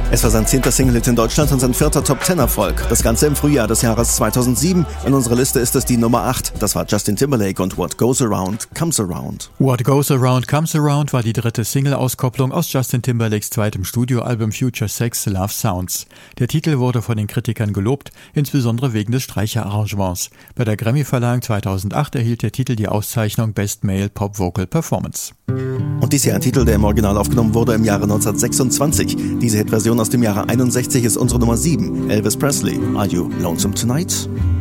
Es war sein 10. Single-Hit in Deutschland und sein 4. Top-10-Erfolg. Das Ganze im Frühjahr des Jahres 2007. In unserer Liste ist es die Nummer 8. Das war Justin Timberlake und What Goes Around Comes Around. What Goes Around Comes Around war die 3. Single-Auskopplung aus Justin Timberlakes 2. Studioalbum Future Sex Love Sounds. Der Titel wurde von den Kritikern gelobt, insbesondere wegen des Streicherarrangements. Bei der Grammy-Verleihung 2008 erhielt der Titel die Auszeichnung Best Male Pop Vocal Performance. Und dies hier ein Titel, der im Original aufgenommen wurde im Jahre 1926. Diese Hitversion aus dem Jahre 61 ist unsere Nummer 7. Elvis Presley, Are You Lonesome Tonight?